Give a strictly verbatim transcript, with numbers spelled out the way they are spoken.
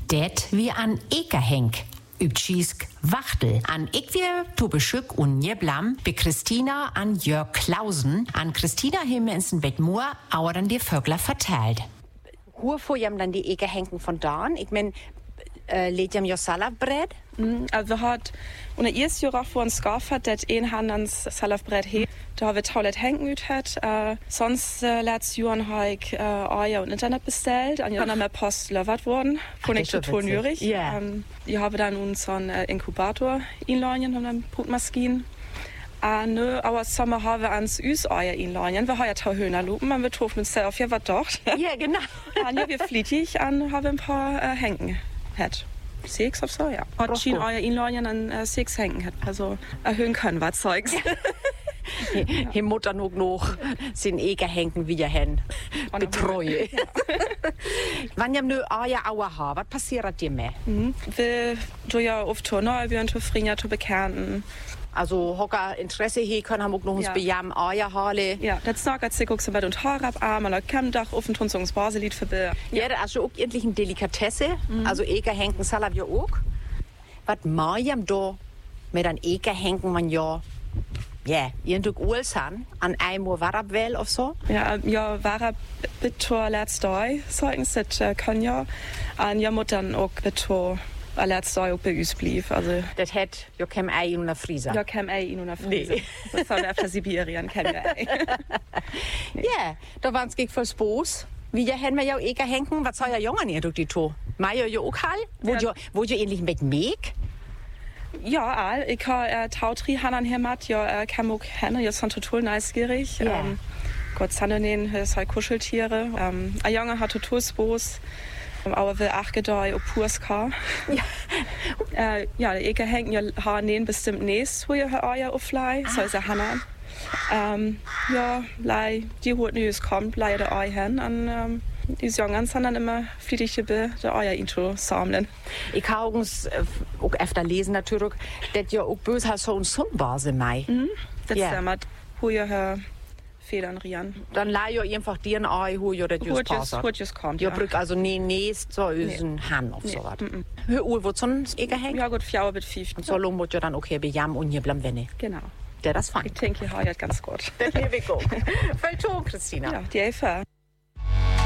Det wie an Ekerhenk. Übtschisk Wachtel. An ik wir to beschück und Nieblam be Christina an Jörg Klausen. An Christina Himmensen Bettmoor, auer dann die Vögler verteilt. Hoe får jam dann die Ekerhenken von Dan? Ich mein, äh, lädt jam jo salavbread? Mm, also wir hat unter erst Jahr vor uns gehofft, dass ein Handans Salavbread he. Da haben wir taulet Henken üt hat. Äh, sonst äh, letztes Jahr habe ich äh, Eier und Internet bestellt. An Jahren mehr Post levert worden. Von ich total nürig. Ja. Ähm, ich habe dann unseren äh, Inkubator inlinen und dann Brutmaschinen. Ah, nö, aber Sommer haben wir ans Üs Eier inlinen. Wir haben ja tau Höhner lupen, man wird hoffen uns auf ja was dort. Ja, genau. An ja, wir flietig an haben ein paar äh, Henken hat. Sechs oder so, ja. Hat schien Eier inlinen an äh, sechs Henken hat. Also erhöhen können was Zeugs. Ja. Die Mutter noch noch sind Ekerhenken wieder hin. Betreue. Ja. Wann jam nö Eier Auer ha, was passiert dir mehr? Mhm. Wir du ja oft zu Neubüren, zu Frinja, zu Bekannten. Also hocker Interesse hier können haben auch noch uns Ja. bejam Eier hale. Ja, das sagt als sich auch so weit und Haar ab, aber da kann doch auf und uns Baselit für Ja, also auch endlich eine Delikatesse. Mhm. Also Ekerhenken Salat ja auch. Was ma jam da mit an Ekerhenken man ja ja, irgendwo Ulsan an einmal war abwähl oder so. Ja, ja, war bitte letztes Jahr, sagen sie, das kann ja. Und ja, muss dann auch bitte letztes Jahr auch bei uns blieb. Also, Das hat ja kein Ei in einer Friese. ja, kein Ei in einer Friese. Nee. Das war auf der Sibirien, kein Ei. Ja, da waren es gegen voll Spoß. Wie ja haben wir ja auch Ekerhenken, was soll ja jungen ihr durch die To? Meier ja auch hall, wo Ja. ja, wo ja ähnlich mit Meg. Ja, all. Ich habe äh, Tautri Hanan hermat, ja, äh, kann auch Henne, ja, sind total neugierig. Ja. Ähm, Gott sei Dank, das halt Kuscheltiere. Ähm, ein Junge hat total Spoß. Aber will auch gedei, ob Purska. Ja. äh, ja, die Eker hängen ja Haar nähen bestimmt nächst, wo ihr Eier auflei. So ist ja Hanna. Ähm, ja, lei, die holt nüs kommt, lei der Ei hin. Und, ähm, die Jungen sind dann immer flittig dabei, der Eier intro sammeln. Ich habe uns äh, auch öfter lesen natürlich, dass ja auch böse hat so ein Sonnenbase mei. Mhm. Das Ja. ist ja mal, wo ihr Hör Federn rieren. Dann leih ja einfach dir ein Ei, wo ja das just Gut, passt. just, gut, just kommt, Ja, ja. brück also nie nächst so üsen Han auf so was. Hör Uhr, wo sonst Ekerhenken? Ja gut, vier mit fünf. Und so lang wird ja dann okay bejam und hier bleiben wenn Genau. Der das fein. Ich denke, ihr hört ganz gut. Das hier wir gucken. Voll Ton, Christina. Ja, die Eva.